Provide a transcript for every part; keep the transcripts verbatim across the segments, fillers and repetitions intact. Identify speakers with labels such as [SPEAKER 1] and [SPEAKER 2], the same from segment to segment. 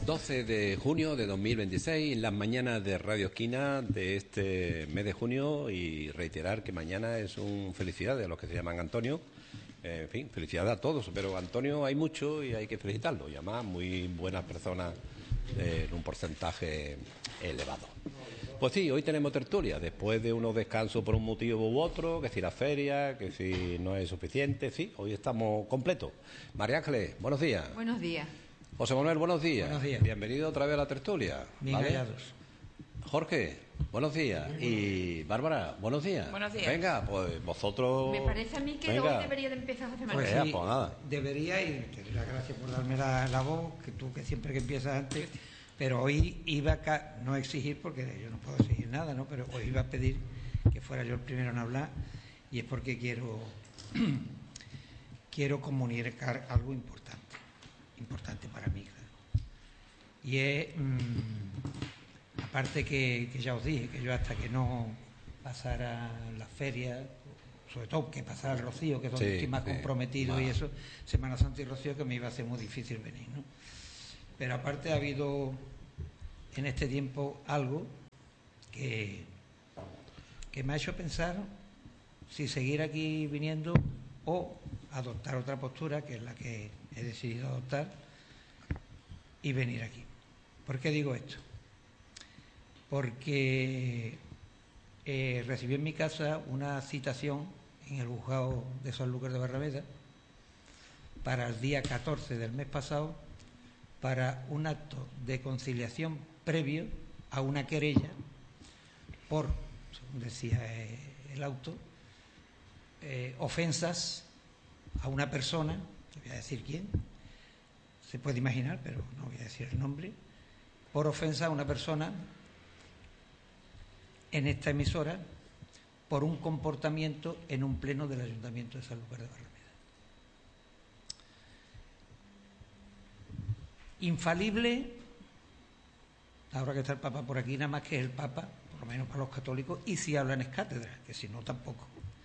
[SPEAKER 1] doce de junio de dos mil veintiséis, en las mañanas de Radio Esquina de este mes de junio, y reiterar que mañana es un felicidades a los que se llaman Antonio. Eh, en fin, felicidades a todos, pero Antonio hay mucho y hay que felicitarlo, y además muy buenas personas eh, en un porcentaje elevado. Pues sí, hoy tenemos tertulia, después de unos descansos por un motivo u otro, que si la feria, que si no es suficiente, sí, hoy estamos completos. María Ángeles, buenos días.
[SPEAKER 2] Buenos días.
[SPEAKER 1] José Manuel, buenos días.
[SPEAKER 3] Buenos días.
[SPEAKER 1] Bienvenido otra vez a la tertulia.
[SPEAKER 3] Bien
[SPEAKER 1] ¿vale?
[SPEAKER 3] hallados.
[SPEAKER 1] Jorge, buenos días. Y Bárbara, buenos días.
[SPEAKER 2] Buenos días.
[SPEAKER 1] Venga, pues vosotros...
[SPEAKER 2] Me parece a mí que
[SPEAKER 1] Venga.
[SPEAKER 2] hoy debería de empezar José Manuel.
[SPEAKER 3] Pues
[SPEAKER 1] Venga,
[SPEAKER 3] sí,
[SPEAKER 1] pues nada.
[SPEAKER 3] debería, y te doy las gracias por darme la, la voz, que tú que siempre que empiezas antes, pero hoy iba a no exigir, porque yo no puedo exigir nada, ¿no? Pero hoy iba a pedir que fuera yo el primero en hablar, y es porque quiero quiero comunicar algo importante, importante para mí, claro. Y es, mmm, aparte que, que ya os dije, que yo hasta que no pasara las ferias, sobre todo que pasara el Rocío, que es donde
[SPEAKER 1] Sí,
[SPEAKER 3] estoy más
[SPEAKER 1] sí,
[SPEAKER 3] comprometido,
[SPEAKER 1] más.
[SPEAKER 3] y eso, Semana Santa y Rocío, que me iba a ser muy difícil venir, ¿no? Pero aparte ha habido en este tiempo algo que, que me ha hecho pensar si seguir aquí viniendo o adoptar otra postura, que es la que he decidido adoptar, y venir aquí. ¿Por qué digo esto? Porque eh, recibí en mi casa una citación en el juzgado de Sanlúcar de Barrameda para el día catorce del mes pasado, para un acto de conciliación previo a una querella por, según decía eh, el auto, eh, ofensas a una persona, no voy a decir quién, se puede imaginar, pero no voy a decir el nombre, por ofensa a una persona en esta emisora por un comportamiento en un pleno del Ayuntamiento de Sanlúcar de Barrameda. Infalible, ahora que está el Papa por aquí, nada más que el Papa, por lo menos para los católicos, y si hablan es cátedra, que si no tampoco.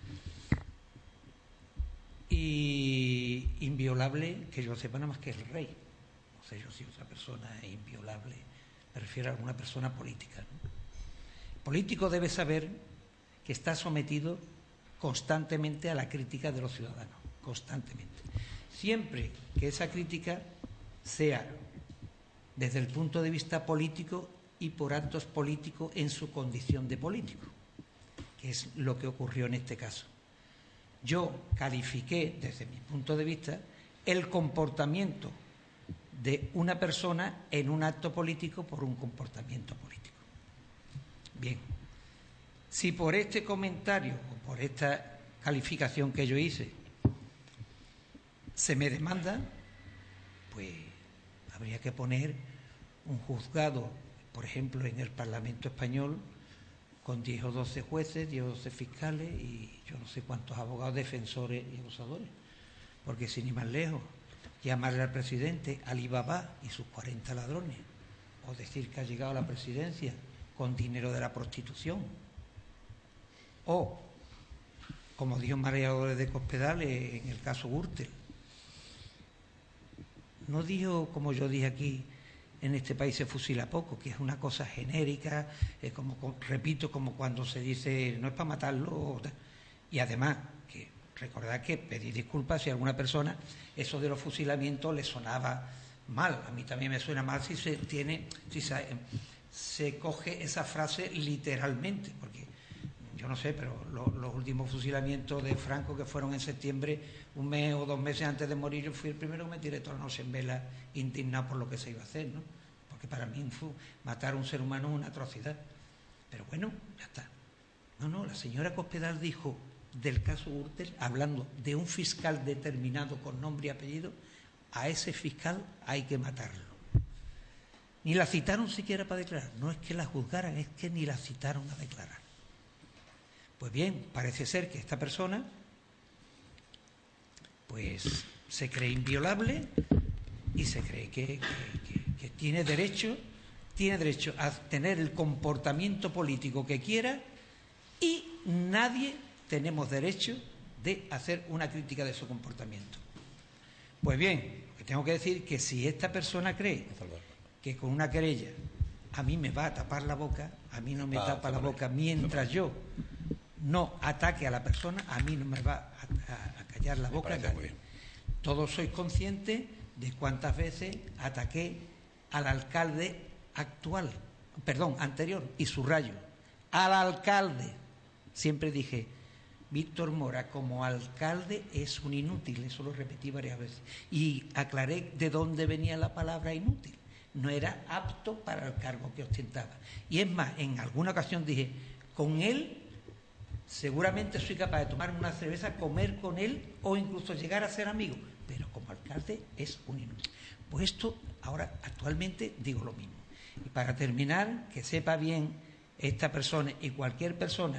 [SPEAKER 3] Y inviolable, que yo sepa, nada más que el rey. No sé yo si otra persona es inviolable, me refiero a alguna persona política, ¿no? El político debe saber que está sometido constantemente a la crítica de los ciudadanos, constantemente. Siempre que esa crítica sea desde el punto de vista político y por actos políticos en su condición de político, que es lo que ocurrió en este caso. Yo califiqué, desde mi punto de vista, el comportamiento de una persona en un acto político por un comportamiento político. Bien, si por este comentario o por esta calificación que yo hice se me demanda, pues habría que poner un juzgado, por ejemplo, en el Parlamento español, con diez o doce jueces, diez o doce fiscales y yo no sé cuántos abogados, defensores y acusadores. Porque sin ir más lejos, llamarle al presidente Alibaba y sus cuarenta ladrones, o decir que ha llegado a la presidencia con dinero de la prostitución, o, como dijo María Dolores de Cospedal en el caso Gürtel, no dijo, como yo dije aquí, en este país se fusila poco, que es una cosa genérica, eh, como, como repito, como cuando se dice no es para matarlo, y además que recordad que pedí disculpas si a alguna persona eso de los fusilamientos le sonaba mal. A mí también me suena mal si se tiene, si se, se coge esa frase literalmente, porque yo no sé, pero lo, los últimos fusilamientos de Franco, que fueron en septiembre, un mes o dos meses antes de morir, yo fui el primero que me tiré toda la noche en vela, indignado por lo que se iba a hacer, ¿no? Porque para mí fue, matar a un ser humano es una atrocidad. Pero bueno, ya está. No, no, la señora Cospedal dijo del caso Gürtel, hablando de un fiscal determinado con nombre y apellido, a ese fiscal hay que matarlo. Ni la citaron siquiera para declarar. No es que la juzgaran, es que ni la citaron a declarar. Pues bien, parece ser que esta persona pues se cree inviolable y se cree que, que, que, que tiene derecho, tiene derecho a tener el comportamiento político que quiera, y nadie tenemos derecho de hacer una crítica de su comportamiento. Pues bien, tengo que decir que si esta persona cree que con una querella a mí me va a tapar la boca, a mí no me
[SPEAKER 1] Ah,
[SPEAKER 3] tapa la
[SPEAKER 1] vale.
[SPEAKER 3] boca, mientras yo no ataque a la persona, a mí no me va a, a- a callar la
[SPEAKER 1] Me
[SPEAKER 3] boca
[SPEAKER 1] parece
[SPEAKER 3] nadie.
[SPEAKER 1] muy bien.
[SPEAKER 3] Todos sois conscientes de cuántas veces ataqué al alcalde actual, perdón, anterior, y subrayo, al alcalde. Siempre dije, Víctor Mora como alcalde es un inútil, eso lo repetí varias veces. Y aclaré de dónde venía la palabra inútil. No era apto para el cargo que ostentaba. Y es más, en alguna ocasión dije, con él seguramente soy capaz de tomar una cerveza, comer con él o incluso llegar a ser amigo, pero como alcalde es un inútil. Pues esto ahora actualmente digo lo mismo. Y para terminar, que sepa bien esta persona y cualquier persona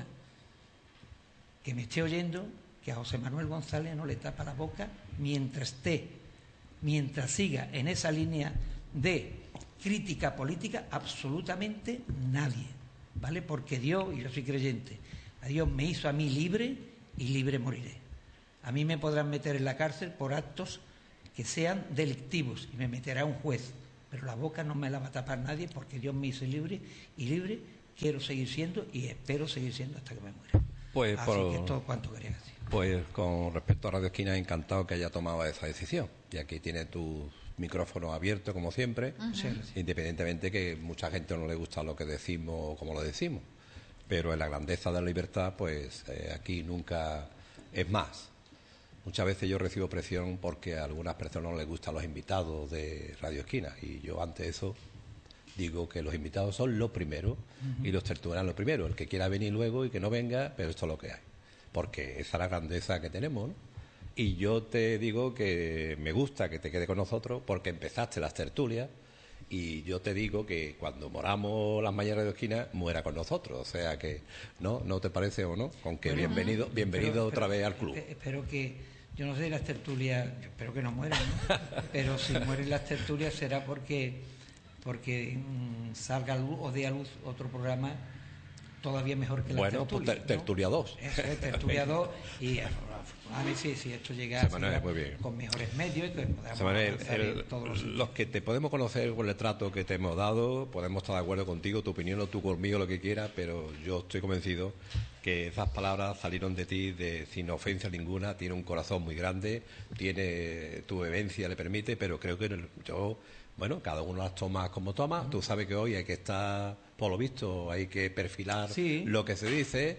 [SPEAKER 3] que me esté oyendo, que a José Manuel González no le tapa la boca mientras esté, mientras siga en esa línea de crítica política, absolutamente nadie, ¿vale? Porque Dios, y yo soy creyente, a Dios me hizo a mí libre y libre moriré. A mí me podrán meter en la cárcel por actos que sean delictivos y me meterá un juez, pero la boca no me la va a tapar nadie porque Dios me hizo libre y libre quiero seguir siendo y espero seguir siendo hasta que me muera.
[SPEAKER 1] Pues,
[SPEAKER 3] Así
[SPEAKER 1] por-
[SPEAKER 3] que es todo cuanto quería decir.
[SPEAKER 1] Pues con respecto a Radio Esquina, encantado que haya tomado esa decisión. Y aquí tiene tu micrófono abierto, como siempre,
[SPEAKER 3] Muchas gracias.
[SPEAKER 1] independientemente que mucha gente no le gusta lo que decimos o como lo decimos. Pero en la grandeza de la libertad, pues eh, aquí nunca es más. Muchas veces yo recibo presión porque a algunas personas no les gustan los invitados de Radio Esquina. Y yo ante eso digo que los invitados son lo primero uh-huh. y los tertulianos lo primero. El que quiera venir luego y que no venga, pero esto es lo que hay. Porque esa es la grandeza que tenemos, ¿no? Y yo te digo que me gusta que te quede con nosotros porque empezaste las tertulias y yo te digo que cuando moramos las mañanas de esquina, muera con nosotros. O sea que, ¿no? ¿No te parece o no? Con que bueno, bienvenido bienvenido pero, otra
[SPEAKER 3] pero,
[SPEAKER 1] vez al club.
[SPEAKER 3] Espero que, yo no sé, las tertulias, yo espero que no mueran, ¿no? Pero si mueren las tertulias será porque, porque mmm, salga a luz o dé a luz otro programa todavía mejor que la
[SPEAKER 1] bueno,
[SPEAKER 3] tertulia.
[SPEAKER 1] Pues ter, Tertulia dos.
[SPEAKER 3] Eso es, Tertulia dos. Y a ver si, si esto llega a
[SPEAKER 1] Manuel, muy bien.
[SPEAKER 3] con mejores medios y que podamos
[SPEAKER 1] Manuel,
[SPEAKER 3] el, todos los,
[SPEAKER 1] los que te podemos conocer con el trato que te hemos dado, podemos estar de acuerdo contigo, tu opinión o tú conmigo, lo que quieras, pero yo estoy convencido que esas palabras salieron de ti de, sin ofensa ninguna, tiene un corazón muy grande, tiene tu vivencia, le permite, pero creo que yo... Bueno, cada uno las toma como toma. Uh-huh. Tú sabes que hoy hay que estar, por lo visto, hay que perfilar sí. lo que se dice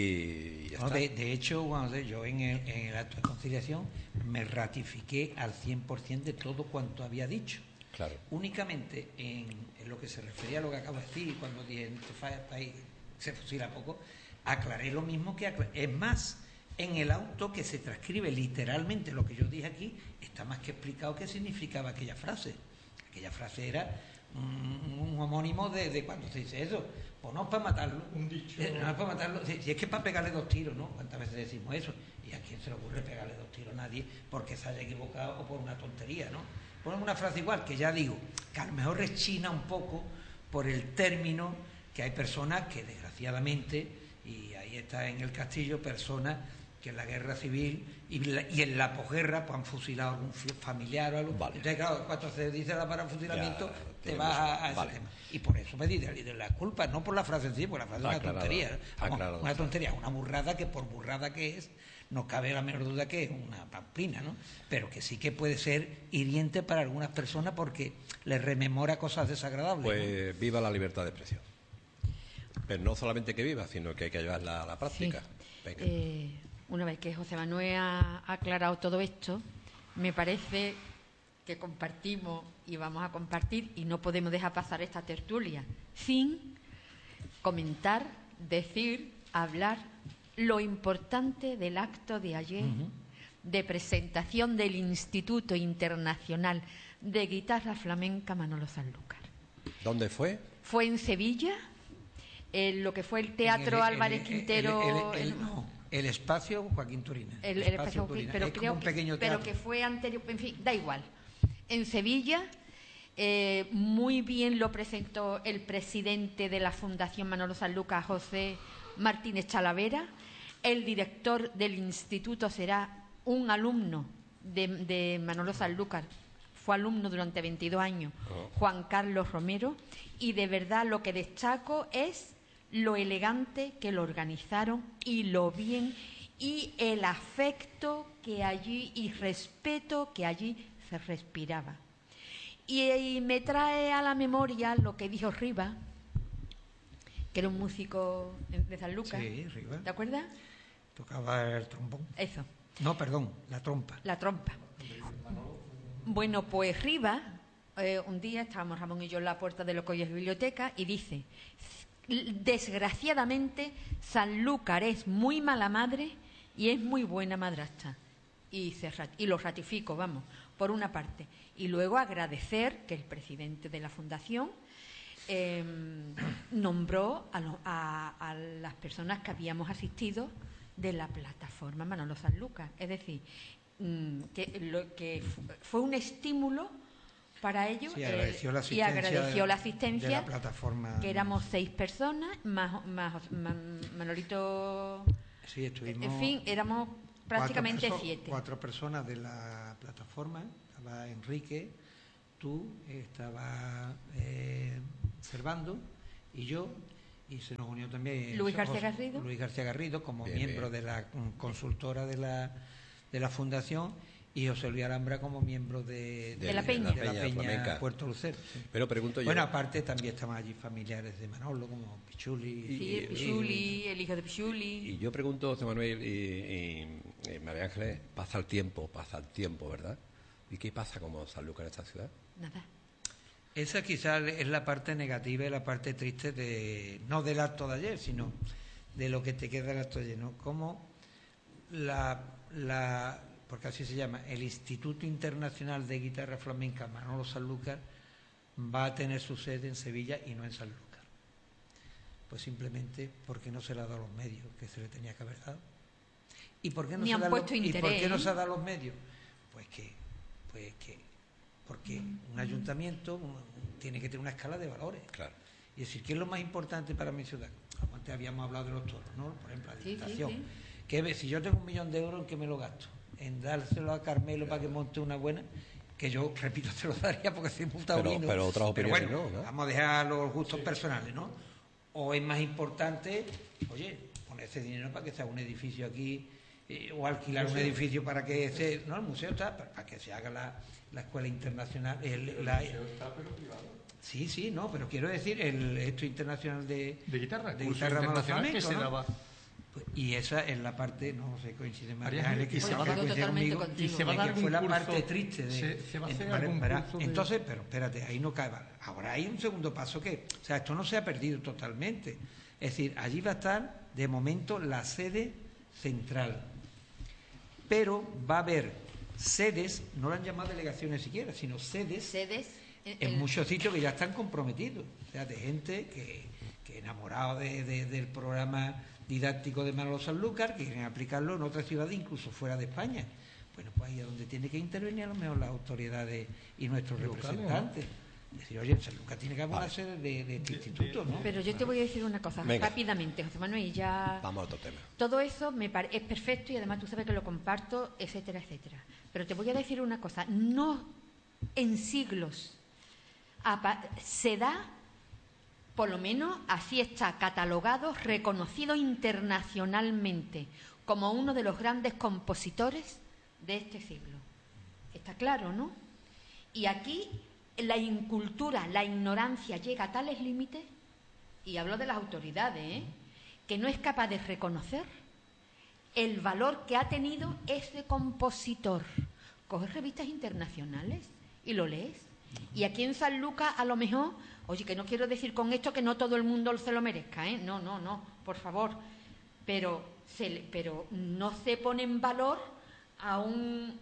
[SPEAKER 1] y ya
[SPEAKER 3] no,
[SPEAKER 1] está.
[SPEAKER 3] De, de hecho, bueno, yo en el, en el acto de conciliación me ratifiqué al cien por ciento de todo cuanto había dicho.
[SPEAKER 1] Claro.
[SPEAKER 3] Únicamente en, en lo que se refería a lo que acabo de decir, cuando dije en este país se fusila poco, aclaré lo mismo que aclaré. Es más, en el auto que se transcribe literalmente lo que yo dije aquí, está más que explicado qué significaba aquella frase. Aquella frase era un, un homónimo de, de cuando se dice eso. Pues no es para matarlo.
[SPEAKER 2] Un dicho.
[SPEAKER 3] Eh, no es para matarlo. Si, si es que es para pegarle dos tiros, ¿no? ¿Cuántas veces decimos eso? ¿Y a quién se le ocurre pegarle dos tiros? Nadie, porque se haya equivocado o por una tontería, ¿no? Ponen una frase igual, que ya digo, que a lo mejor rechina un poco por el término que hay personas que desgraciadamente, y ahí está en el castillo, personas que en la guerra civil y, la, y en la posguerra pues han fusilado a algún familiar o algo. Vale. Entonces, claro, cuando se dice la palabra fusilamiento, ya, te vas a, a ese vale. tema. Y por eso pedí de, de la culpa, no por la frase en sí, porque la frase es una tontería. Vamos, una tontería, una burrada que por burrada que es, no cabe la menor duda que es una pamplina, ¿no? Pero que sí que puede ser hiriente para algunas personas porque les rememora cosas desagradables.
[SPEAKER 1] Pues
[SPEAKER 3] ¿no?
[SPEAKER 1] Viva la libertad de expresión. Pero no solamente que viva, sino que hay que llevarla a la práctica.
[SPEAKER 4] Sí. Venga. Eh... Una vez que José Manuel ha aclarado todo esto, me parece que compartimos y vamos a compartir y no podemos dejar pasar esta tertulia sin comentar, decir, hablar lo importante del acto de ayer uh-huh. de presentación del Instituto Internacional de Guitarra Flamenca Manolo Sanlúcar.
[SPEAKER 1] ¿Dónde fue?
[SPEAKER 4] Fue en Sevilla, en lo que fue el Teatro
[SPEAKER 3] el,
[SPEAKER 4] Álvarez
[SPEAKER 3] el,
[SPEAKER 4] Quintero...
[SPEAKER 3] El, el, el, el, no. El espacio Joaquín Turina.
[SPEAKER 4] El, el, el espacio, Turina. Pero
[SPEAKER 3] es
[SPEAKER 4] creo
[SPEAKER 3] como un pequeño
[SPEAKER 4] que,
[SPEAKER 3] teatro.
[SPEAKER 4] pero que fue anterior, en fin, da igual. En Sevilla, eh, muy bien lo presentó el presidente de la Fundación Manolo Sanlúcar, José Martínez Chalavera. El director del instituto será un alumno de, de Manolo Sanlúcar, fue alumno durante veintidós años, Juan Carlos Romero, y de verdad lo que destaco es lo elegante que lo organizaron y lo bien y el afecto que allí y respeto que allí se respiraba. Y, y me trae a la memoria lo que dijo Rivas, que era un músico de Sanlúcar.
[SPEAKER 3] Sí, Rivas.
[SPEAKER 4] ¿Te acuerdas?
[SPEAKER 3] Tocaba el trombón.
[SPEAKER 4] Eso.
[SPEAKER 3] No, perdón, la trompa.
[SPEAKER 4] La trompa. Bueno, pues Rivas, eh, un día estábamos Ramón y yo en la puerta de Locoyes Biblioteca y dice: desgraciadamente Sanlúcar es muy mala madre y es muy buena madrastra. Y, se, y lo ratifico, vamos, por una parte. Y luego agradecer que el presidente de la Fundación eh, nombró a, lo, a, a las personas que habíamos asistido de la plataforma Manolo Sanlúcar. Es decir, mmm, que, lo, que fue un estímulo para ellos,
[SPEAKER 3] sí, agradeció la
[SPEAKER 4] eh, y agradeció
[SPEAKER 3] de,
[SPEAKER 4] la asistencia
[SPEAKER 3] de la plataforma,
[SPEAKER 4] que éramos seis personas, más, más, más Manolito.
[SPEAKER 3] Sí, estuvimos.
[SPEAKER 4] En fin, éramos prácticamente
[SPEAKER 3] cuatro
[SPEAKER 4] siete.
[SPEAKER 3] Cuatro personas de la plataforma. Estaba Enrique, tú, estaba eh, Servando y yo, y se nos unió también
[SPEAKER 4] Luis García
[SPEAKER 3] José,
[SPEAKER 4] Garrido.
[SPEAKER 3] Luis García Garrido como
[SPEAKER 1] bien,
[SPEAKER 3] miembro
[SPEAKER 1] bien.
[SPEAKER 3] de la consultora de la de la fundación, y José Luis Alhambra como miembro de,
[SPEAKER 4] de, de la Peña,
[SPEAKER 3] de la Peña, Peña Puerto Lucero. Sí.
[SPEAKER 1] Pero pregunto yo.
[SPEAKER 3] Bueno, aparte también estaban allí familiares de Manolo, como Pichuli.
[SPEAKER 4] Sí,
[SPEAKER 3] y,
[SPEAKER 4] Pichuli,
[SPEAKER 3] y,
[SPEAKER 4] el hijo de Pichuli.
[SPEAKER 1] Y yo pregunto, José Manuel y, y, y María Ángeles, pasa el tiempo, pasa el tiempo, ¿verdad? ¿Y qué pasa como Sanlúcar en esta ciudad?
[SPEAKER 4] Nada.
[SPEAKER 3] Esa quizás es la parte negativa y la parte triste de, no del acto de ayer, sino de lo que te queda del acto de ayer, ¿no? Como la, la, porque así se llama, el Instituto Internacional de Guitarra Flamenca Manolo Sanlúcar va a tener su sede en Sevilla y no en Sanlúcar. Pues simplemente porque no se le ha dado los medios que se le tenía que haber dado. ¿Y por qué no,
[SPEAKER 4] Ni
[SPEAKER 3] se,
[SPEAKER 4] han
[SPEAKER 3] da
[SPEAKER 4] puesto
[SPEAKER 3] los,
[SPEAKER 4] interés,
[SPEAKER 3] ¿y por qué no
[SPEAKER 4] ¿eh?
[SPEAKER 3] se ha dado los medios? Pues que, pues que porque un ayuntamiento tiene que tener una escala de valores.
[SPEAKER 1] Claro.
[SPEAKER 3] Y decir, ¿qué es lo más importante para mi ciudad? Como antes habíamos hablado de los toros, ¿no? Por ejemplo, la Diputación. Sí, sí, sí. Que si yo tengo un millón de euros, ¿en qué me lo gasto? En dárselo a Carmelo, claro, para que monte una buena, que yo, repito, te lo daría porque soy muy taurino.
[SPEAKER 1] Pero, pero otras opiniones
[SPEAKER 3] pero bueno,
[SPEAKER 1] no, ¿no?
[SPEAKER 3] Vamos a dejar los gustos sí. personales, ¿no? O es más importante, oye, poner ese dinero para que se haga un edificio aquí, eh, o alquilar un edificio para que se... No, el museo está, para, para que se haga la... la escuela internacional, el, el la,
[SPEAKER 2] está pero privado.
[SPEAKER 3] Sí, sí, no, pero quiero decir el esto internacional de,
[SPEAKER 2] de guitarra,
[SPEAKER 3] de guitarra flamenco,
[SPEAKER 2] que se
[SPEAKER 3] ¿no?
[SPEAKER 2] daba.
[SPEAKER 3] Pues, y esa es la parte, no sé, coincide más,
[SPEAKER 2] y se va a dar
[SPEAKER 4] conmigo,
[SPEAKER 2] y se va a dar
[SPEAKER 3] que fue la
[SPEAKER 2] curso,
[SPEAKER 3] parte triste de,
[SPEAKER 2] se, se va a hacer
[SPEAKER 3] en,
[SPEAKER 2] algún
[SPEAKER 3] para,
[SPEAKER 2] curso de...
[SPEAKER 3] entonces, pero espérate, ahí no cae. Ahora hay un segundo paso que, o sea, esto no se ha perdido totalmente. Es decir, allí va a estar de momento la sede central, pero va a haber sedes, no lo han llamado delegaciones siquiera, sino sedes,
[SPEAKER 4] sedes
[SPEAKER 3] en, en muchos sitios que ya están comprometidos, o sea, de gente que, que enamorado de, de, del programa didáctico de Manolo Sanlúcar, que quieren aplicarlo en otras ciudades, incluso fuera de España. Bueno, pues ahí es donde tiene que intervenir a lo mejor las autoridades y nuestros locales, representantes. ¿No? Decir, oye, Sanlúcar tiene que haber una sede de, de este instituto, ¿no?
[SPEAKER 4] Pero yo te voy a decir una cosa, venga, rápidamente, José Manuel, y ya...
[SPEAKER 1] Vamos a otro tema.
[SPEAKER 4] Todo eso me pare... es perfecto y además tú sabes que lo comparto, etcétera, etcétera. Pero te voy a decir una cosa, no en siglos se da, por lo menos así está catalogado, reconocido internacionalmente como uno de los grandes compositores de este siglo. Está claro, ¿no? Y aquí la incultura, la ignorancia llega a tales límites, y hablo de las autoridades, ¿eh?, que no es capaz de reconocer el valor que ha tenido ese compositor. Coges revistas internacionales y lo lees. Y aquí en Sanlúcar, a lo mejor, oye, que no quiero decir con esto que no todo el mundo se lo merezca, ¿eh? No, no, no, por favor. Pero, se, pero no se pone en valor a, un,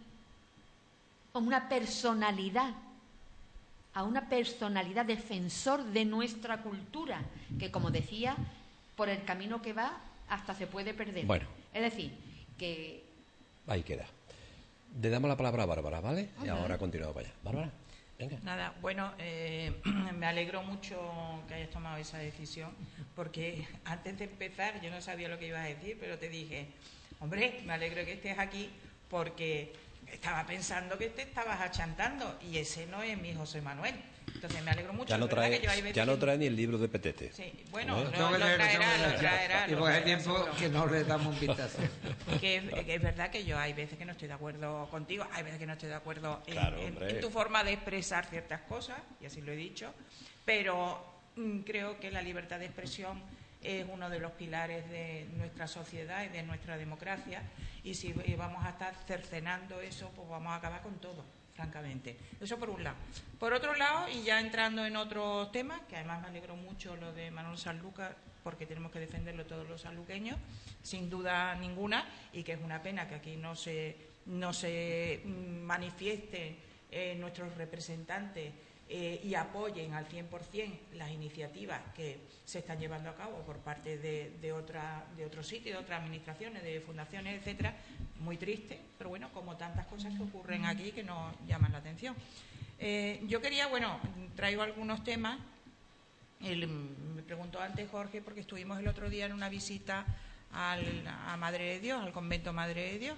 [SPEAKER 4] a una personalidad, a una personalidad defensor de nuestra cultura, que, como decía, por el camino que va, hasta se puede perder.
[SPEAKER 1] Bueno.
[SPEAKER 4] Es decir, que...
[SPEAKER 1] Ahí queda. Le damos la palabra a Bárbara, ¿vale?
[SPEAKER 4] Uh-huh.
[SPEAKER 1] Y ahora continuamos para allá. Bárbara, venga.
[SPEAKER 5] Nada, bueno, eh, me alegro mucho que hayas tomado esa decisión, porque antes de empezar yo no sabía lo que ibas a decir, pero te dije, hombre, me alegro que estés aquí, porque estaba pensando que te estabas achantando y ese no es mi José Manuel. Entonces me alegro mucho.
[SPEAKER 1] Ya no
[SPEAKER 5] es verdad
[SPEAKER 1] trae,
[SPEAKER 5] que yo hay veces
[SPEAKER 1] ya no
[SPEAKER 5] que-
[SPEAKER 1] trae ni el libro de Petete.
[SPEAKER 5] Sí, bueno,
[SPEAKER 1] ¿Eh?
[SPEAKER 5] lo,
[SPEAKER 3] Tengo
[SPEAKER 5] lo
[SPEAKER 3] que leer,
[SPEAKER 5] traerá,
[SPEAKER 3] tengo que
[SPEAKER 5] lo
[SPEAKER 3] leer.
[SPEAKER 5] traerá.
[SPEAKER 3] Y
[SPEAKER 5] lo
[SPEAKER 3] porque hay
[SPEAKER 5] traerá,
[SPEAKER 3] tiempo
[SPEAKER 5] seguro.
[SPEAKER 3] que no le damos un vistazo.
[SPEAKER 5] Que es, que es verdad que yo hay veces que no estoy de acuerdo contigo, hay veces que no estoy de acuerdo en,
[SPEAKER 1] Claro,
[SPEAKER 5] en-
[SPEAKER 1] hombre.
[SPEAKER 5] en tu forma de expresar ciertas cosas, y así lo he dicho, pero mm, creo que la libertad de expresión es uno de los pilares de nuestra sociedad y de nuestra democracia, y si y vamos a estar cercenando eso, pues vamos a acabar con todo, francamente. Eso por un lado. Por otro lado, y ya entrando en otros temas, que además me alegro mucho lo de Manolo Sanlúcar, porque tenemos que defenderlo todos los sanluqueños, sin duda ninguna, y que es una pena que aquí no se, no se mm, manifiesten eh, nuestros representantes eh, y apoyen al cien por cien las iniciativas que se están llevando a cabo por parte de, de, otra, de otros sitios, de otras administraciones, de fundaciones, etcétera. Muy triste, pero bueno, como tantas cosas que ocurren aquí que nos llaman la atención. Eh, yo quería, bueno, traigo algunos temas. El, me preguntó antes Jorge, porque estuvimos el otro día en una visita al, a Madre de Dios, al convento Madre de Dios,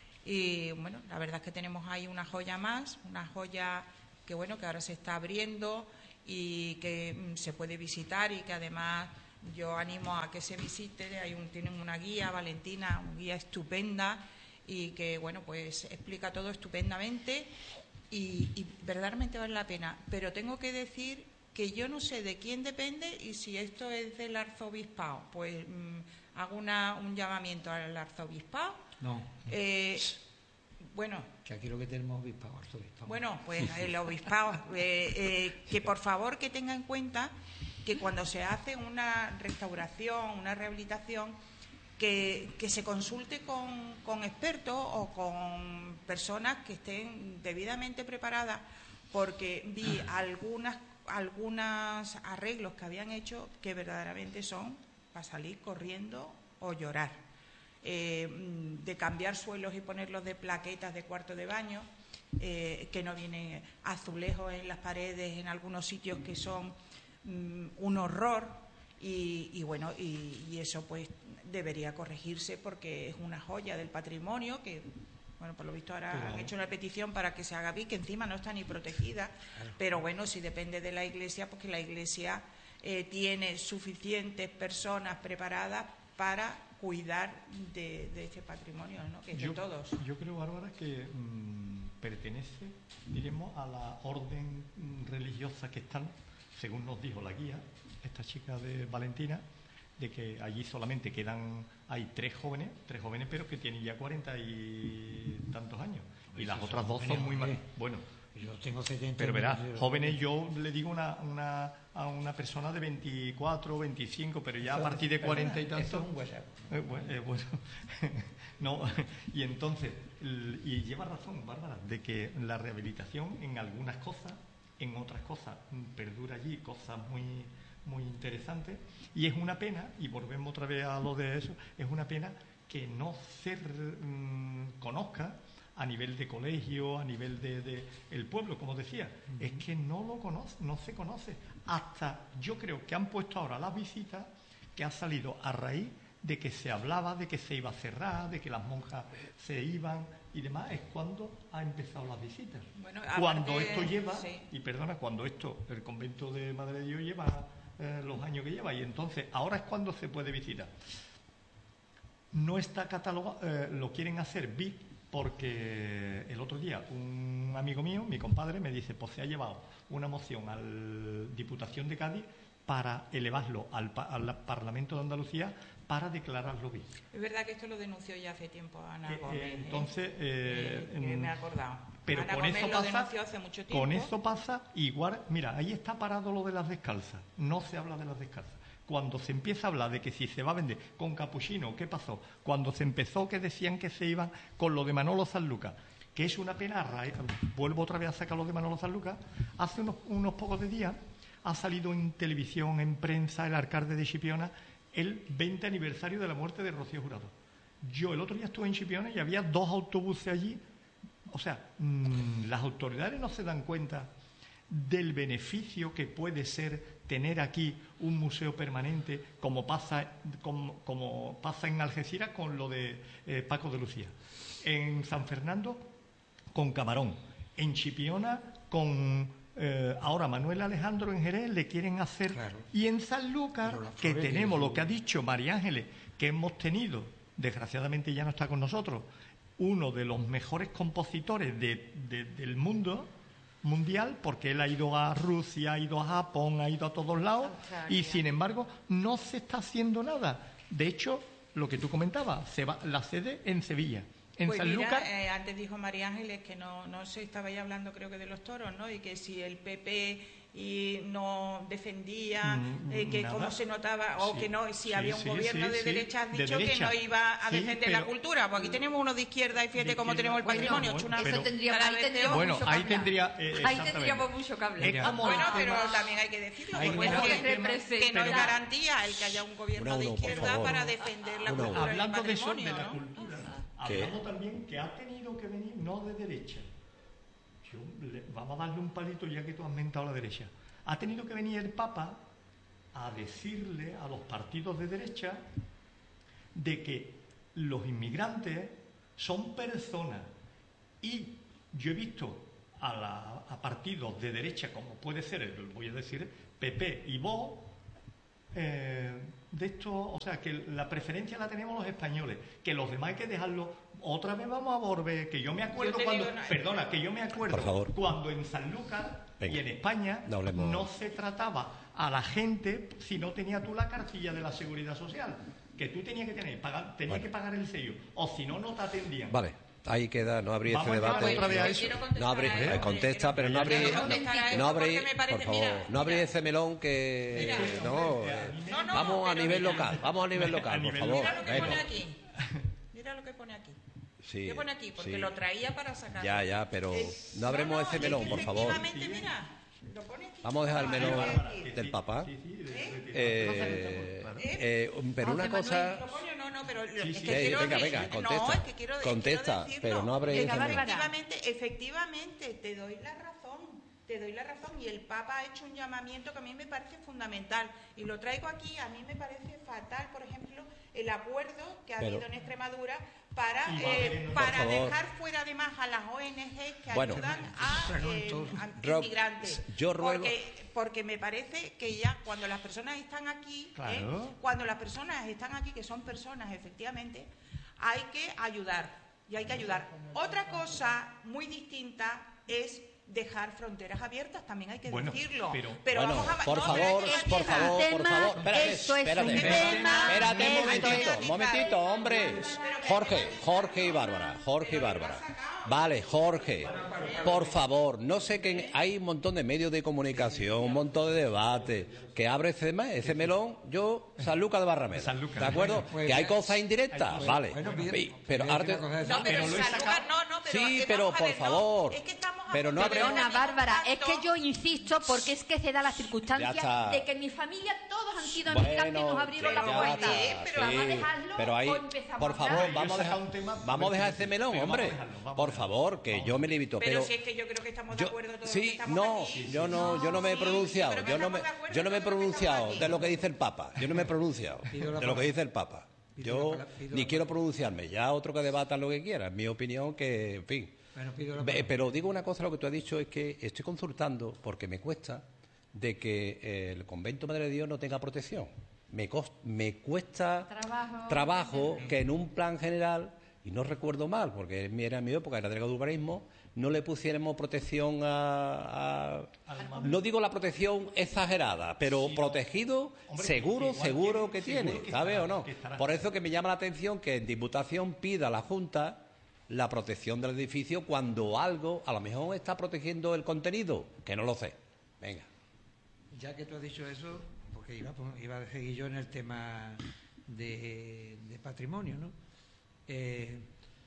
[SPEAKER 5] y bueno, la verdad es que tenemos ahí una joya más, una joya que bueno, que ahora se está abriendo y que mm, se puede visitar, y que además yo animo a que se visite. Hay un, tienen una guía, Valentina, una guía estupenda, y que bueno, pues explica todo estupendamente y, y verdaderamente vale la pena. Pero tengo que decir que yo no sé de quién depende y si esto es del arzobispado. Pues mmm, hago una, un llamamiento al arzobispado.
[SPEAKER 3] No.
[SPEAKER 5] Eh, bueno,
[SPEAKER 3] que aquí lo que tenemos obispado, arzobispado.
[SPEAKER 5] Bueno, pues el obispado, eh, eh, que por favor que tenga en cuenta que cuando se hace una restauración, una rehabilitación, que, que se consulte con, con expertos o con personas que estén debidamente preparadas, porque vi algunas algunos arreglos que habían hecho que verdaderamente son para salir corriendo o llorar. Eh, de cambiar suelos y ponerlos de plaquetas de cuarto de baño, eh, que no vienen azulejos en las paredes en algunos sitios que son mm, un horror, y, y bueno, y, y eso pues debería corregirse porque es una joya del patrimonio que, bueno, por lo visto ahora
[SPEAKER 3] pero,
[SPEAKER 5] han hecho una petición para que se haga bien, que encima no está ni protegida, claro. Pero bueno, si depende de la Iglesia, porque la Iglesia eh, tiene suficientes personas preparadas para cuidar de, de este patrimonio, ¿no? Que es
[SPEAKER 2] yo,
[SPEAKER 5] de todos.
[SPEAKER 2] Yo creo, Bárbara, que mmm, pertenece, diremos, a la orden religiosa que están, según nos dijo la guía, esta chica de Valentina, de que allí solamente quedan, hay tres jóvenes, tres jóvenes, pero que tienen ya cuarenta y tantos años. Y las otras dos son muy mal. Bueno,
[SPEAKER 3] yo tengo setenta.
[SPEAKER 2] Pero verás, jóvenes, yo le digo una, una, a una persona de veinticuatro, veinticinco, pero ya a partir de cuarenta y tantos.
[SPEAKER 3] Esto es un WhatsApp.
[SPEAKER 2] Eh, bueno, eh, bueno. No, y entonces, y lleva razón, Bárbara, de que la rehabilitación en algunas cosas, en otras cosas, perdura allí cosas muy, muy interesantes, y es una pena, y volvemos otra vez a lo de eso, es una pena que no se mmm, conozca a nivel de colegio, a nivel de, de el pueblo, como decía, uh-huh. Es que no lo conoce, no se conoce. Hasta yo creo que han puesto ahora las visitas, que ha salido a raíz de que se hablaba de que se iba a cerrar, de que las monjas se iban y demás, es cuando ha empezado las visitas. Bueno, cuando esto lleva, sí. Y perdona, cuando esto, el convento de Madre de Dios lleva eh, los años que lleva, y entonces ahora es cuando se puede visitar. No está catalogado, eh, lo quieren hacer V I P, porque el otro día un amigo mío, mi compadre, me dice, pues se ha llevado una moción a la Diputación de Cádiz para elevarlo al, al Parlamento de Andalucía para declararlo V I P.
[SPEAKER 5] Es verdad que esto lo denunció ya hace tiempo Ana
[SPEAKER 2] eh,
[SPEAKER 5] Gómez.
[SPEAKER 2] Eh, entonces...
[SPEAKER 5] Eh, eh, eh, me he acordado.
[SPEAKER 2] Pero
[SPEAKER 5] Ana
[SPEAKER 2] con
[SPEAKER 5] Gómez
[SPEAKER 2] eso
[SPEAKER 5] lo
[SPEAKER 2] pasa,
[SPEAKER 5] denunció hace mucho tiempo.
[SPEAKER 2] Con eso pasa igual... Mira, ahí está parado lo de las descalzas. No se habla de las descalzas. Cuando se empieza a hablar de que si se va a vender con capuchino, ¿qué pasó? Cuando se empezó que decían que se iban con lo de Manolo Sanlúcar, que es una pena, vuelvo otra vez a sacar lo de Manolo Sanlúcar, hace unos, unos pocos de días ha salido en televisión, en prensa, el alcalde de Chipiona, el veinte aniversario de la muerte de Rocío Jurado. Yo el otro día estuve en Chipiona y había dos autobuses allí. O sea, mmm, las autoridades no se dan cuenta del beneficio que puede ser tener aquí un museo permanente, como pasa, como, como pasa en Algeciras con lo de eh, Paco de Lucía. En San Fernando con Camarón. En Chipiona, con eh, ahora Manuel Alejandro en Jerez, le quieren hacer. Claro. Y en Sanlúcar, que tenemos lo que ha dicho María Ángeles, que hemos tenido, desgraciadamente ya no está con nosotros, uno de los mejores compositores de, de, del mundo mundial, porque él ha ido a Rusia, ha ido a Japón, ha ido a todos lados, y sin embargo no se está haciendo nada. De hecho, lo que tú comentabas, se va la sede en Sevilla. En
[SPEAKER 5] pues
[SPEAKER 2] Sanlúcar.
[SPEAKER 5] Mira, eh, antes dijo María Ángeles que no, no se estaba ya hablando, creo que de los toros, ¿no? Y que si el P P y no defendía, mm, eh, que cómo se notaba, o sí, que no, si sí, había un sí, gobierno sí, de sí, derecha, has dicho de derecha. Que no iba a defender sí, pero, la cultura. Pues aquí tenemos uno de izquierda y fíjate cómo tenemos el patrimonio.
[SPEAKER 4] Bueno,
[SPEAKER 5] una,
[SPEAKER 4] eso tendría, ahí tendríamos
[SPEAKER 2] bueno,
[SPEAKER 4] mucho
[SPEAKER 2] ahí, tendría,
[SPEAKER 4] eh, ahí tendríamos mucho que hablar.
[SPEAKER 5] Bueno, pero también hay que decirlo, porque bueno, que, que, que no es garantía el que haya un gobierno de izquierda para defender la cultura.
[SPEAKER 2] Hablando de eso, de la cultura, hablamos también que ha tenido que venir no de derecha. Yo, le, vamos a darle un palito ya que tú has mentado la derecha. Ha tenido que venir el Papa a decirle a los partidos de derecha de que los inmigrantes son personas. Y yo he visto a, la, a partidos de derecha, como puede ser, voy a decir, P P y Vox, eh, de esto, o sea, que la preferencia la tenemos los españoles, que los demás hay que dejarlo. Otra vez vamos a volver, que yo me acuerdo yo cuando, perdona, que yo me acuerdo cuando en Sanlúcar y en España no, no se trataba a la gente si no tenía tú la cartilla de la Seguridad Social, que tú tenías que tener, pagar, tenías bueno. que pagar el sello, o si no, no te atendían.
[SPEAKER 1] Vale. Ahí queda, no habría ese debate. No habría, contesta, pero no habría, no habría, por favor, no habría ese melón que, no, vamos a nivel local, vamos a nivel local, por favor.
[SPEAKER 5] Mira lo que pone aquí, mira lo que pone aquí.
[SPEAKER 1] Sí,
[SPEAKER 5] ¿Qué pone aquí? Porque
[SPEAKER 1] sí.
[SPEAKER 5] lo traía para sacar.
[SPEAKER 1] Ya, ya, pero eh, no habremos no, no, ese melón, por favor.
[SPEAKER 5] Mira, lo pone aquí.
[SPEAKER 1] Vamos a dejar el melón del Papa. Eh, eh, pero una cosa.
[SPEAKER 5] No, no, pero
[SPEAKER 1] sí, sí, es que venga, venga, contesta.
[SPEAKER 5] No, es que quiero,
[SPEAKER 1] contesta,
[SPEAKER 5] quiero
[SPEAKER 1] pero no habré.
[SPEAKER 5] Efectivamente, efectivamente, te doy la razón. Te doy la razón y el Papa ha hecho un llamamiento que a mí me parece fundamental y lo traigo aquí. A mí me parece fatal, por ejemplo, el acuerdo que ha pero, habido en Extremadura para eh, para dejar fuera además a las O N G que bueno, ayudan a, eh, a inmigrantes.
[SPEAKER 1] Yo ruego.
[SPEAKER 5] Porque, porque me parece que ya cuando las personas están aquí, claro. eh, cuando las personas están aquí, que son personas efectivamente, hay que ayudar y hay que ayudar. Otra cosa muy distinta es dejar fronteras abiertas, también hay que bueno, decirlo.
[SPEAKER 2] Pero,
[SPEAKER 5] pero
[SPEAKER 1] bueno,
[SPEAKER 5] vamos a
[SPEAKER 1] por,
[SPEAKER 5] no,
[SPEAKER 1] favor, por favor,
[SPEAKER 4] tema,
[SPEAKER 1] por favor, espérate,
[SPEAKER 4] esto
[SPEAKER 1] espérate,
[SPEAKER 4] es
[SPEAKER 1] espérate,
[SPEAKER 4] un tema,
[SPEAKER 1] espérate un momentito,
[SPEAKER 5] es
[SPEAKER 1] un momentito, hombre. Jorge, Jorge y Bárbara, Jorge y Bárbara. Vale, Jorge, por favor, no sé que hay un montón de medios de comunicación, un montón de debates, que abre ese, ese melón, yo, Sanlúcar de Barrameda, ¿de acuerdo? Que hay cosas indirectas, vale. Pero arte...
[SPEAKER 5] No, pero Sanlúcar, no, no, pero
[SPEAKER 1] sí, pero por favor, pero no abre...
[SPEAKER 4] Perdona, Bárbara, es que yo insisto, porque es que se da la circunstancia de que en mi familia todos han sido inmigrantes y nos abrieron la puerta. Pero vamos a dejarlo
[SPEAKER 1] pero ahí,
[SPEAKER 4] o empezamos
[SPEAKER 1] por favor,
[SPEAKER 4] a
[SPEAKER 1] vamos a dejar un tema, vamos a dejar ese melón, hombre. Por favor, que yo me limito.
[SPEAKER 5] Pero,
[SPEAKER 1] pero
[SPEAKER 5] si es que yo creo que estamos de acuerdo todos.
[SPEAKER 1] Sí, no,
[SPEAKER 5] aquí.
[SPEAKER 1] yo no, yo no me he pronunciado, yo no me, yo no me he pronunciado de lo que dice el Papa, yo no me he pronunciado de lo que dice el Papa. Yo ni quiero pronunciarme, ya otro que debatan lo que quiera, es mi opinión que, en fin.
[SPEAKER 3] Bueno,
[SPEAKER 1] pero digo una cosa, lo que tú has dicho es que estoy consultando, porque me cuesta, de que el convento Madre de Dios no tenga protección. Me, cost, me cuesta trabajo, trabajo que en un plan general, y no recuerdo mal, porque era en mi época, era delegado de urbanismo, no le pusiéramos protección a... a no digo la protección exagerada, pero sí, protegido, hombre, seguro, seguro que, que tiene, que ¿sabe o no? Por eso que me llama la atención que en Diputación pida a la Junta la protección del edificio cuando algo, a lo mejor está protegiendo el contenido, que no lo sé. Venga.
[SPEAKER 3] Ya que tú has dicho eso, porque iba, iba a seguir yo en el tema de, de patrimonio, ¿no? Eh,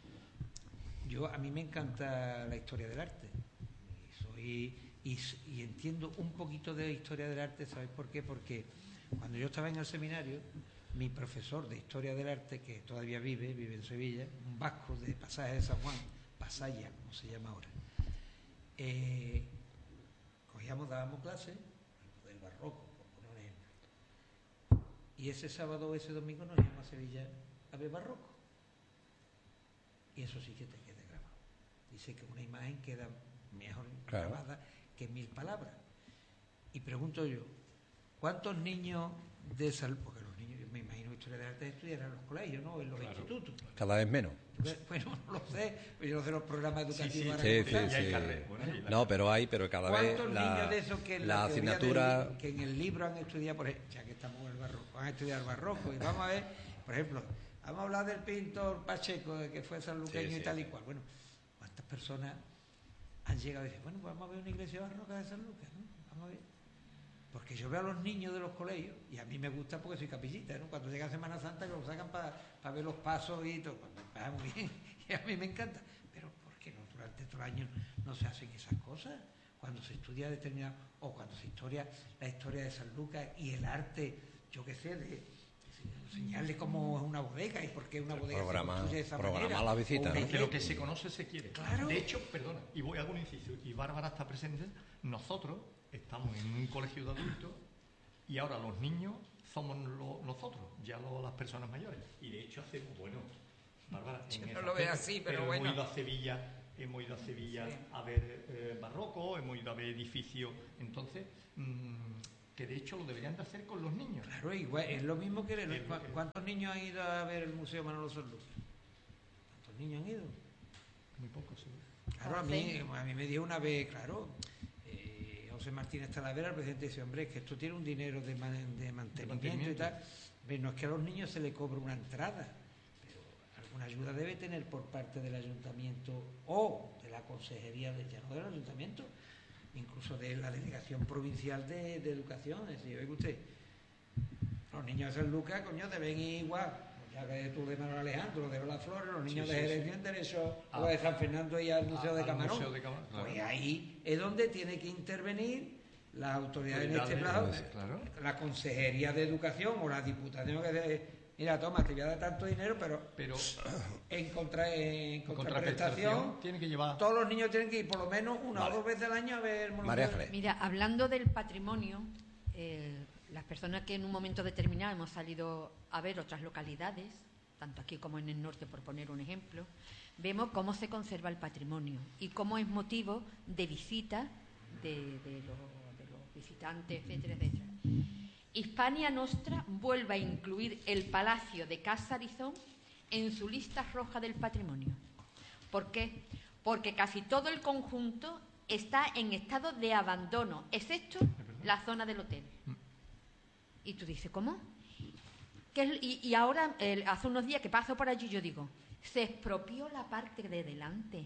[SPEAKER 3] yo a mí me encanta la historia del arte y soy y, y entiendo un poquito de historia del arte. ¿Sabes por qué? Porque cuando yo estaba en el seminario, mi profesor de historia del arte, que todavía vive vive en Sevilla, un vasco de Pasaje de San Juan, Pasaya como se llama ahora, eh, cogíamos, dábamos clases del barroco, por poner un ejemplo, y ese sábado o ese domingo nos íbamos a Sevilla a ver barroco. Y eso sí que te queda grabado. dice que una imagen queda mejor
[SPEAKER 1] Claro.
[SPEAKER 3] grabada que mil palabras. Y pregunto yo, ¿cuántos niños de salud? Porque los niños, yo me imagino, historia de arte estudian en los colegios, ¿no? En los
[SPEAKER 2] Claro.
[SPEAKER 3] institutos.
[SPEAKER 1] Cada vez menos.
[SPEAKER 3] Bueno, no lo sé, pero yo no sé los programas educativos.
[SPEAKER 2] Sí, sí,
[SPEAKER 3] ahora
[SPEAKER 1] Sí,
[SPEAKER 3] cómo
[SPEAKER 1] sí,
[SPEAKER 3] están.
[SPEAKER 2] Y hay
[SPEAKER 1] sí.
[SPEAKER 2] carnet, bueno, y la-
[SPEAKER 1] No, pero hay, pero cada vez
[SPEAKER 3] ¿Cuántos
[SPEAKER 1] la,
[SPEAKER 3] niños de esos que en
[SPEAKER 1] la
[SPEAKER 3] la teoría
[SPEAKER 1] asignatura...
[SPEAKER 3] del- que en el libro han estudiado, por ejemplo, ya que estamos en el barroco, han estudiado el barroco, y vamos a ver, por ejemplo, vamos a hablar del pintor Pacheco, de que fue sanluqueño
[SPEAKER 1] Sí, sí,
[SPEAKER 3] y tal y
[SPEAKER 1] sí.
[SPEAKER 3] cual. Bueno, ¿cuántas personas han llegado y dicen, bueno, pues vamos a ver una iglesia barroca de San Lucas, ¿no? Vamos a ver. Porque yo veo a los niños de los colegios, y a mí me gusta porque soy capillita, ¿no? Cuando llega Semana Santa que los sacan para ver los pasos y todo, pues, me pasa muy bien, y a mí me encanta. Pero ¿por qué no durante todo el año no se hacen esas cosas? Cuando se estudia determinado, o cuando se historia la historia de San Lucas y el arte, yo qué sé, de, de enseñarle cómo es una bodega y por qué una bodega
[SPEAKER 1] Programa-
[SPEAKER 3] se construye de esa
[SPEAKER 1] programa
[SPEAKER 3] manera.
[SPEAKER 1] la visita,
[SPEAKER 3] o una
[SPEAKER 1] ¿no?
[SPEAKER 2] Porque lo
[SPEAKER 3] iglesia.
[SPEAKER 2] que se conoce se quiere.
[SPEAKER 3] Claro.
[SPEAKER 2] De hecho, perdona, y voy a algún inciso, y Bárbara está presente, nosotros estamos en un colegio de adultos y ahora los niños somos lo- nosotros, ya lo- las personas mayores. Y de hecho hacemos, bueno, Bárbara,
[SPEAKER 5] Yo
[SPEAKER 2] en
[SPEAKER 5] no
[SPEAKER 2] ese
[SPEAKER 5] lo veo
[SPEAKER 2] aspecto,
[SPEAKER 5] así, pero bueno.
[SPEAKER 2] hemos ido a Sevilla, hemos ido a Sevilla
[SPEAKER 5] Sí.
[SPEAKER 2] a ver eh, barroco, hemos ido a ver edificios, entonces, mm, que de hecho lo deberían de hacer con los niños.
[SPEAKER 3] Claro, igual, es lo mismo que...
[SPEAKER 2] El-
[SPEAKER 3] ¿cu- ¿Cuántos niños han ido a ver el Museo Manolo Sanlúcar? ¿Cuántos niños han ido?
[SPEAKER 2] Muy pocos, sí.
[SPEAKER 3] Claro, a mí, a mí me dio una vez, claro, eh, José Martínez Talavera, el presidente, dice, hombre, es que esto tiene un dinero de, man- de mantenimiento y
[SPEAKER 2] mantenimiento.
[SPEAKER 3] tal. Hombre, no es que a los niños se les cobre una entrada, pero alguna ayuda debe tener por parte del ayuntamiento o de la consejería, de, ya no del ayuntamiento, incluso de la delegación provincial de, de educación. Es decir, oiga usted, los niños de San Lucas, coño, deben ir igual. Ya que tú de Manuel Alejandro, de Las Flores, los niños
[SPEAKER 2] Sí,
[SPEAKER 3] de
[SPEAKER 2] sí,
[SPEAKER 3] Jerez
[SPEAKER 2] sí.
[SPEAKER 3] tienen derecho
[SPEAKER 2] Ah.
[SPEAKER 3] o de San Fernando y al Museo
[SPEAKER 2] Ah,
[SPEAKER 3] de
[SPEAKER 2] al
[SPEAKER 3] Camarón.
[SPEAKER 2] Museo de Camarón, claro.
[SPEAKER 3] Pues ahí es donde tiene que intervenir las autoridades en este
[SPEAKER 2] Autoridades,
[SPEAKER 3] plazo,
[SPEAKER 2] claro.
[SPEAKER 3] la Consejería de Educación o la Diputación que dice, mira, toma, te voy a dar tanto dinero, pero
[SPEAKER 2] Pero
[SPEAKER 3] en, contra, en
[SPEAKER 2] en
[SPEAKER 3] contraprestación,
[SPEAKER 2] contraprestación tiene que llevar...
[SPEAKER 3] todos los niños tienen que ir por lo menos una
[SPEAKER 1] Vale.
[SPEAKER 3] o dos veces al año a ver el monumento.
[SPEAKER 1] María Ángeles.
[SPEAKER 4] Mira, hablando del patrimonio, eh, las personas que en un momento determinado hemos salido a ver otras localidades, tanto aquí como en el norte, por poner un ejemplo, vemos cómo se conserva el patrimonio y cómo es motivo de visita de, de los, de los visitantes, etcétera, etcétera. Hispania Nostra vuelve a incluir el Palacio de Casa Arizón en su lista roja del patrimonio. ¿Por qué? Porque casi todo el conjunto está en estado de abandono, excepto la zona del hotel. Y tú dices, ¿cómo? Que es- y, y ahora, el- hace unos días que paso por allí, yo digo, se expropió la parte de delante.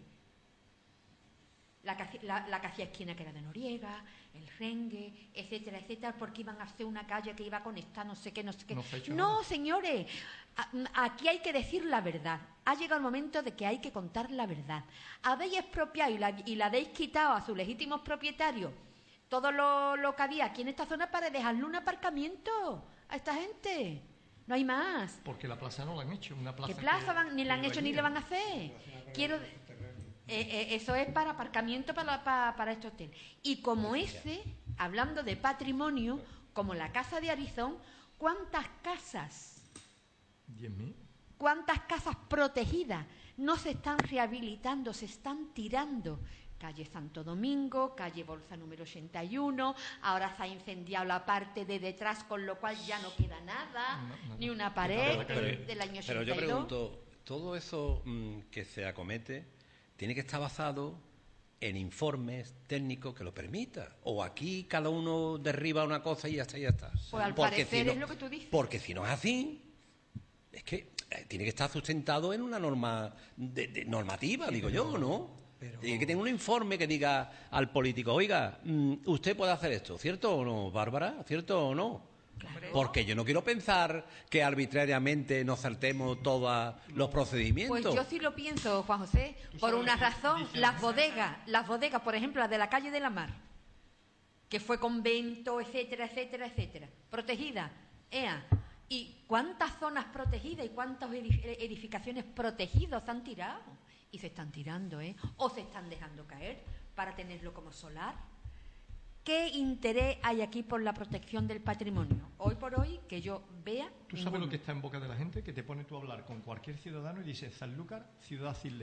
[SPEAKER 4] La que, hacía- la, la que hacía esquina, que era de Noriega, el Rengue, etcétera, etcétera, porque iban a hacer una calle que iba a conectar no sé qué, no sé qué.
[SPEAKER 2] No se ha hecho
[SPEAKER 4] No,
[SPEAKER 2] nada.
[SPEAKER 4] señores, a- aquí hay que decir la verdad. Ha llegado el momento de que hay que contar la verdad. Habéis expropiado y la, y la habéis quitado a sus legítimos propietarios todo lo, lo que había aquí en esta zona para dejarle un aparcamiento a esta gente. No hay más.
[SPEAKER 2] Porque la plaza no la han hecho, una plaza
[SPEAKER 4] ¿Qué plaza
[SPEAKER 2] que-
[SPEAKER 4] van? Ni la han
[SPEAKER 2] que
[SPEAKER 4] hecho ni
[SPEAKER 2] venía.
[SPEAKER 4] le van a hacer. Quiero... Eh, eh, eso es para aparcamiento para, para, para este hotel. Y como ese, hablando de patrimonio, como la casa de Arizón, ¿cuántas casas,
[SPEAKER 2] diez mil.
[SPEAKER 4] cuántas casas protegidas no se están rehabilitando, se están tirando? Calle Santo Domingo, calle Bolsa número ochenta y uno, ahora se ha incendiado la parte de detrás, con lo cual ya no queda nada,
[SPEAKER 2] No, nada.
[SPEAKER 4] ni una pared
[SPEAKER 2] Pero- pero-
[SPEAKER 4] del, del año ochenta y dos.
[SPEAKER 1] Pero yo pregunto, ¿todo eso mm, que se acomete tiene que estar basado en informes técnicos que lo permitan? ¿O aquí cada uno derriba una cosa y ya está, ya está?
[SPEAKER 4] Pues al
[SPEAKER 1] Porque
[SPEAKER 4] parecer
[SPEAKER 1] si no-
[SPEAKER 4] es lo que tú dices.
[SPEAKER 1] Porque si no es así, es que eh, tiene que estar sustentado en una norma de- de- normativa, digo yo, ¿no?
[SPEAKER 3] pero-
[SPEAKER 1] Tiene que tener un informe que diga al político, oiga, mm, usted puede hacer esto, ¿cierto o no, Bárbara? ¿Cierto o no? Porque yo no quiero pensar que arbitrariamente nos saltemos todos los procedimientos.
[SPEAKER 4] Pues yo sí lo pienso, Juan José,
[SPEAKER 2] Tú
[SPEAKER 4] por
[SPEAKER 2] sabes
[SPEAKER 4] una
[SPEAKER 2] lo que
[SPEAKER 4] razón.
[SPEAKER 2] dice
[SPEAKER 4] Las
[SPEAKER 2] la-
[SPEAKER 4] bodegas, las bodegas, por ejemplo, la de la calle de la Mar, que fue convento, etcétera, etcétera, etcétera, protegida. Ea, ¿y cuántas zonas protegidas y cuántas edif- edificaciones protegidas se han tirado? Y se están tirando, ¿eh? O se están dejando caer para tenerlo como solar. ¿Qué interés hay aquí por la protección del patrimonio? Hoy por hoy, que yo vea...
[SPEAKER 2] ¿Tú sabes
[SPEAKER 4] ninguno.
[SPEAKER 2] lo que está en boca de la gente? Que te pone tú a hablar con cualquier ciudadano y dices, Sanlúcar, ciudad sin ley.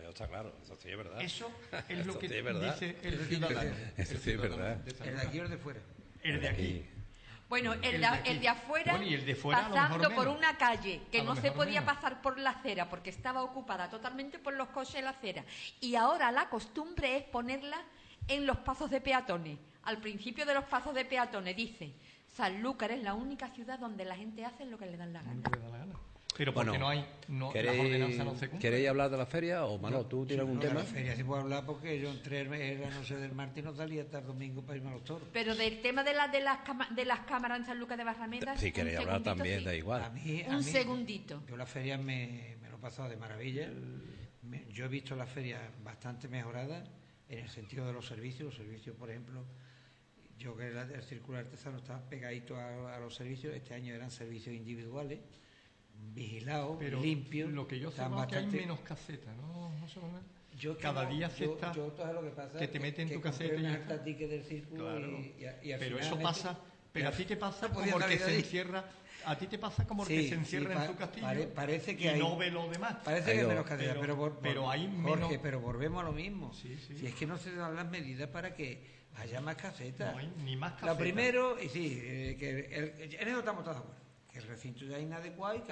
[SPEAKER 1] Eso está claro, eso sí es verdad.
[SPEAKER 2] Eso es lo
[SPEAKER 1] Eso
[SPEAKER 2] que
[SPEAKER 1] sí es verdad.
[SPEAKER 2] dice el ciudadano.
[SPEAKER 1] Eso sí es verdad.
[SPEAKER 3] ¿El de aquí o el de fuera?
[SPEAKER 2] El de aquí.
[SPEAKER 4] Bueno, el,
[SPEAKER 2] El
[SPEAKER 4] de,
[SPEAKER 2] de aquí.
[SPEAKER 4] el de afuera,
[SPEAKER 2] Bueno, y el de fuera a lo
[SPEAKER 4] pasando
[SPEAKER 2] mejor
[SPEAKER 4] por
[SPEAKER 2] menos.
[SPEAKER 4] una calle que
[SPEAKER 2] A
[SPEAKER 4] no
[SPEAKER 2] lo
[SPEAKER 4] se
[SPEAKER 2] mejor
[SPEAKER 4] podía
[SPEAKER 2] menos.
[SPEAKER 4] pasar por la acera porque estaba ocupada totalmente por los coches de la acera. Y ahora la costumbre es ponerla en los pasos de peatones. Al principio de los pasos de peatones dice: Sanlúcar es la única ciudad donde la gente hace lo que le dan la gana.
[SPEAKER 2] Nunca le da la gana. Pero porque
[SPEAKER 1] Bueno,
[SPEAKER 2] no hay, no, las
[SPEAKER 1] ¿Queréis,
[SPEAKER 2] ordenanzas no se cumplen.
[SPEAKER 1] ¿Queréis hablar de la feria o Manolo, tú tienes algún
[SPEAKER 3] No, de
[SPEAKER 1] tema?
[SPEAKER 3] la feria sí puedo hablar porque yo entré el no sé del martes y no salía hasta el domingo para irme a los toros.
[SPEAKER 4] Pero del tema de, la, de, las, cama- de las cámaras en Sanlúcar de Barrameda...
[SPEAKER 1] Si
[SPEAKER 4] un
[SPEAKER 1] queréis hablar
[SPEAKER 4] segundito,
[SPEAKER 1] también,
[SPEAKER 4] sí.
[SPEAKER 1] da
[SPEAKER 3] A
[SPEAKER 1] igual.
[SPEAKER 3] mí, a
[SPEAKER 4] Un
[SPEAKER 3] mí-
[SPEAKER 4] segundito.
[SPEAKER 3] Yo la feria me, me lo he pasado de maravilla. Me- yo he visto la feria bastante mejorada en el sentido de los servicios. Los servicios, por ejemplo, yo que era el círculo artesano estaba pegadito a, a los servicios. Este año eran servicios individuales, vigilados,
[SPEAKER 2] Pero
[SPEAKER 3] limpios.
[SPEAKER 2] lo que yo sé
[SPEAKER 3] estaban
[SPEAKER 2] es que hay
[SPEAKER 3] bastante-
[SPEAKER 2] menos casetas, ¿no? No sé, ¿no?
[SPEAKER 3] Yo que
[SPEAKER 2] Cada
[SPEAKER 3] no,
[SPEAKER 2] día se
[SPEAKER 3] yo,
[SPEAKER 2] está-
[SPEAKER 3] yo, ¿tú sabes lo que pasa?
[SPEAKER 2] que te meten
[SPEAKER 3] que
[SPEAKER 2] tu
[SPEAKER 3] compré
[SPEAKER 2] caseta y
[SPEAKER 3] una
[SPEAKER 2] ya está.
[SPEAKER 3] alta ticket del círculo
[SPEAKER 2] Claro.
[SPEAKER 3] y, y, a- y al
[SPEAKER 2] Pero
[SPEAKER 3] final
[SPEAKER 2] eso
[SPEAKER 3] me-
[SPEAKER 2] pasa, pero a ti te pasa
[SPEAKER 3] no podía
[SPEAKER 2] como el que
[SPEAKER 3] salir de
[SPEAKER 2] se
[SPEAKER 3] ahí.
[SPEAKER 2] encierra, a ti te pasa como el
[SPEAKER 3] Sí,
[SPEAKER 2] que se encierra
[SPEAKER 3] sí,
[SPEAKER 2] en
[SPEAKER 3] pa-
[SPEAKER 2] su castillo
[SPEAKER 3] pare- parece que
[SPEAKER 2] y
[SPEAKER 3] hay-
[SPEAKER 2] no ve lo demás.
[SPEAKER 3] Parece que
[SPEAKER 1] Hay
[SPEAKER 3] hay
[SPEAKER 1] dos.
[SPEAKER 3] menos cantidad,
[SPEAKER 2] Pero-
[SPEAKER 3] pero, por-
[SPEAKER 2] pero
[SPEAKER 3] por-
[SPEAKER 2] hay
[SPEAKER 3] Jorge,
[SPEAKER 2] menos-
[SPEAKER 3] pero volvemos a lo mismo.
[SPEAKER 2] Sí, sí.
[SPEAKER 3] Si es que no se dan las medidas para que haya más casetas.
[SPEAKER 2] No hay ni más
[SPEAKER 3] Lo
[SPEAKER 2] casetas.
[SPEAKER 3] primero, y sí, eh, que el- en eso estamos todos de acuerdo, que el recinto ya es inadecuado y que